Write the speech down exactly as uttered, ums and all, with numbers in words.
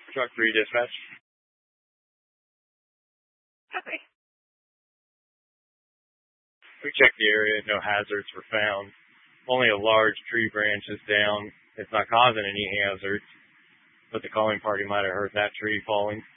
Truck three dispatch. Okay. We checked the area. No hazards were found. Only a large tree branch is down. It's not causing any hazards, but the calling party might have heard that tree falling.